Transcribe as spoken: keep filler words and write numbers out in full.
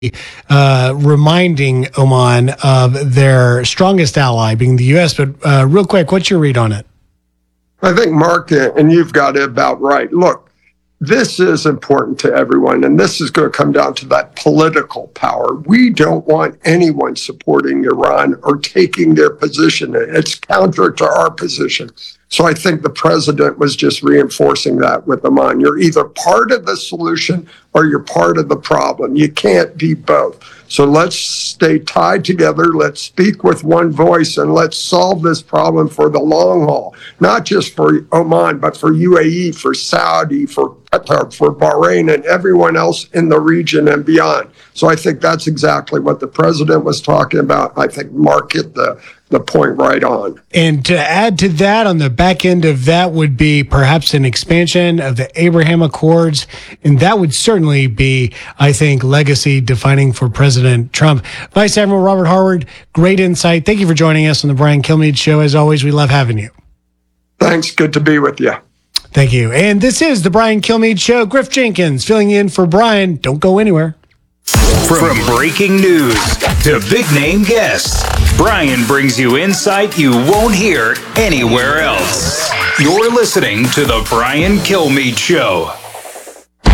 uh, reminding Oman of their strongest ally being the U S. But uh, real quick, what's your read on it? I think, Mark, and you've got it about right. Look, this is important to everyone, and this is going to come down to that political power. We don't want anyone supporting Iran or taking their position. It's counter to our position. So I think the president was just reinforcing that with Oman. You're either part of the solution or you're part of the problem. You can't be both. So let's stay tied together. Let's speak with one voice, and let's solve this problem for the long haul, not just for Oman, but for U A E, for Saudi, for Qatar, for Bahrain, and everyone else in the region and beyond. So I think that's exactly what the president was talking about. I think Mark hit the the point right on. And to add to that, on the back end of that would be perhaps an expansion of the Abraham Accords. And that would certainly be, I think, legacy defining for President Trump. Vice Admiral Robert Harward, great insight. Thank you for joining us on the Brian Kilmeade Show. As always, we love having you. Thanks. Good to be with you. Thank you. And this is the Brian Kilmeade Show. Griff Jenkins filling in for Brian. Don't go anywhere. From breaking news to big name guests, Brian brings you insight you won't hear anywhere else. You're listening to The Brian Kilmeade Show.